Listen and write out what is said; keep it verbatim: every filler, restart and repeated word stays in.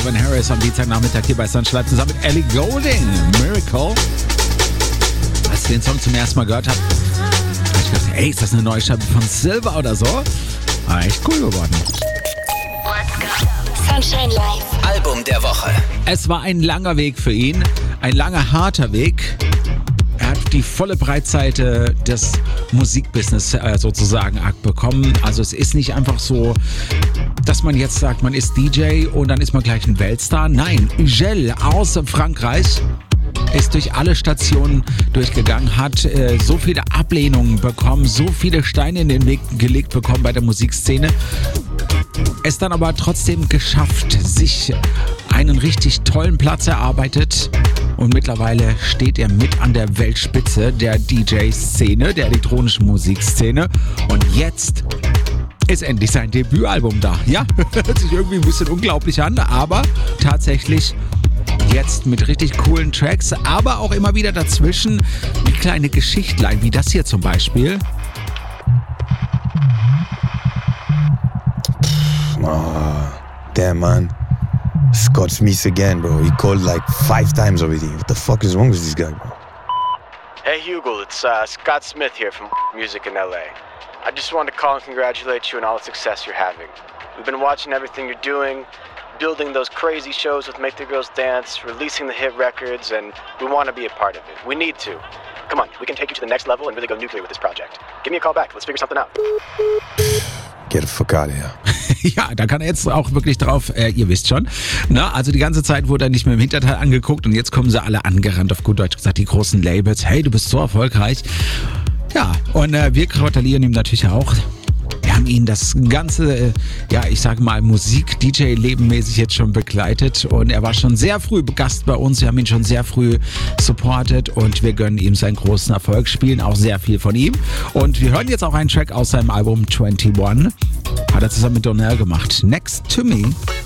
Calvin Harris am Dienstagnachmittag hier bei Sunshine zusammen mit Ellie Goulding. Miracle. Als ich den Song zum ersten Mal gehört habe, habe ich gedacht, ey, ist das eine neue Scheibe von Silver oder so? War echt cool geworden. Let's go. Sunshine Live. Album der Woche. Es war ein langer Weg für ihn, ein langer, harter Weg. Er hat die volle Breitseite des Musikbusiness äh, sozusagen bekommen. Also es ist nicht einfach so, dass man jetzt sagt, man ist D J und dann ist man gleich ein Weltstar. Nein, Gel aus Frankreich ist durch alle Stationen durchgegangen, hat äh, so viele Ablehnungen bekommen, so viele Steine in den Weg gelegt bekommen bei der Musikszene. Es dann aber trotzdem geschafft, sich einen richtig tollen Platz erarbeitet und mittlerweile steht er mit an der Weltspitze der D J-Szene, der elektronischen Musikszene und jetzt ist endlich sein Debütalbum da. Ja, hört sich irgendwie ein bisschen unglaublich an, aber tatsächlich jetzt mit richtig coolen Tracks, aber auch immer wieder dazwischen wie kleine Geschichtlein, wie das hier zum Beispiel. Oh, damn, man. Scott Smith again, bro. He called like five times already. What the fuck is wrong with this guy, bro? Hey, Hugo, it's uh, Scott Smith here from Music in L A. I just wanted to call and congratulate you on all the success you're having. We've been watching everything you're doing, building those crazy shows with Make the Girls Dance, releasing the hit records, and we want to be a part of it. We need to. Come on, we can take you to the next level and really go nuclear with this project. Give me a call back. Let's figure something out. Get the fuck out of here. Ja, da kann er jetzt auch wirklich drauf, äh, ihr wisst schon. Na, also die ganze Zeit wurde er nicht mehr im Hinterteil angeguckt und jetzt kommen sie alle angerannt, auf gut Deutsch gesagt, die großen Labels. Hey, du bist so erfolgreich. Ja, und äh, wir gratulieren ihm natürlich auch. Wir haben ihn das ganze, äh, ja, ich sage mal, Musik-D J-Leben-mäßig jetzt schon begleitet und er war schon sehr früh Gast bei uns. Wir haben ihn schon sehr früh supportet und wir gönnen ihm seinen großen Erfolg, spielen auch sehr viel von ihm. Und wir hören jetzt auch einen Track aus seinem Album einundzwanzig. Hat er zusammen mit Donnell gemacht. Next to Me.